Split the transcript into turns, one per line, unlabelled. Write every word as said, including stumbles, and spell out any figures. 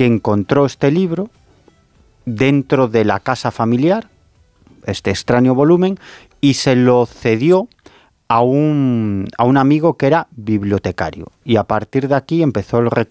que encontró este libro dentro de la casa familiar, este extraño volumen, y se lo cedió a un, a un amigo que era bibliotecario. Y a partir de aquí empezó el recorrido